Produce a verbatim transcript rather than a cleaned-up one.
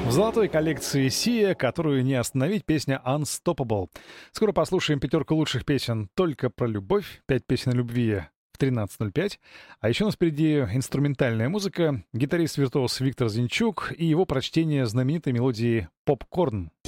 В золотой коллекции Сия, которую не остановить, песня Unstoppable. Скоро послушаем пятерку лучших песен только про любовь, пять песен о любви в тринадцать ноль пять. А еще у нас впереди инструментальная музыка, гитарист-виртуоз Виктор Зинчук и его прочтение знаменитой мелодии «Попкорн».